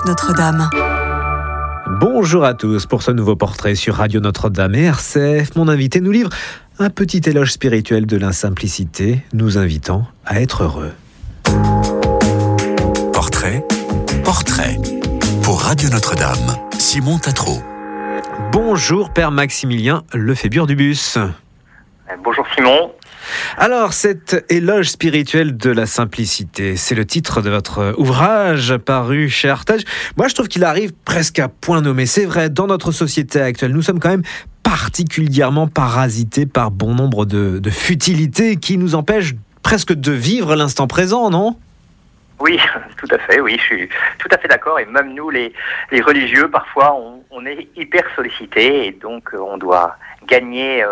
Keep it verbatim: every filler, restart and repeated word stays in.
Notre-Dame. Bonjour à tous pour ce nouveau portrait sur Radio Notre-Dame et R C F. Mon invité nous livre un petit éloge spirituel de l'insimplicité, nous invitant à être heureux. Portrait, portrait. Pour Radio Notre-Dame, Simon Tatro. Bonjour Père Maximilien Lefébure du Bus. Bonjour Simon. Alors, cet éloge spirituel de la simplicité, c'est le titre de votre ouvrage paru chez Artege. Moi, je trouve qu'il arrive presque à point nommé. C'est vrai, dans notre société actuelle, nous sommes quand même particulièrement parasités par bon nombre de, de futilités qui nous empêchent presque de vivre l'instant présent, non ? Oui, tout à fait, oui, je suis tout à fait d'accord. Et même nous, les, les religieux, parfois, on, on est hyper sollicités et donc on doit gagner